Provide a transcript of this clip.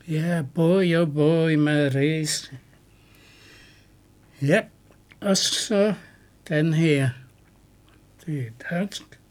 Ja, boy, oh boy, Maris. Ja, og så den her. Det er dansk.